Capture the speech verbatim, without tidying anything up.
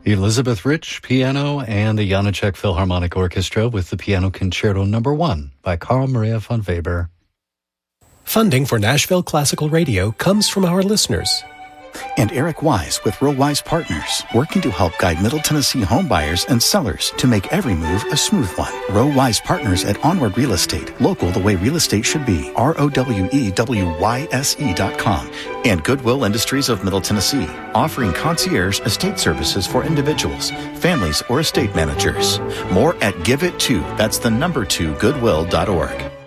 Elizabeth Rich, piano, and the Janacek Philharmonic Orchestra with the Piano Concerto Number One by Carl Maria von Weber. Funding for Nashville Classical Radio comes from our listeners. And Eric Wise with Real Wise Partners, working to help guide Middle Tennessee home buyers and sellers to make every move a smooth one. Real Wise Partners at Onward Real Estate, local the way real estate should be. R O W E W Y S E dot com. And Goodwill Industries of Middle Tennessee, offering concierge estate services for individuals, families, or estate managers. More at Give It To, that's the number two, goodwill dot org.